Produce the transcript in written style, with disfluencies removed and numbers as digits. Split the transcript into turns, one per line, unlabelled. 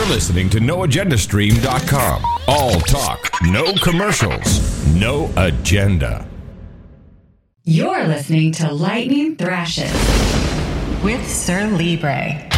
listening to NoAgendaStream.com. All talk, no commercials, no agenda.
You're listening to Lightning Thrashes with Sir Libre.